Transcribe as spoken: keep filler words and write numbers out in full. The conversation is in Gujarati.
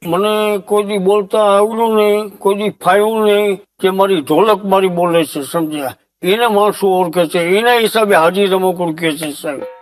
મને કોઈ દી બોલતા આવડ્યું નહીં, કોઈ દી ફાવ્યું નહીં કે મારી ઢોલક મારી બોલે છે, સમજ્યા? એને માણસો ઓળખે છે, એના હિસાબે હાજી રમકડું કે છે સાહેબ.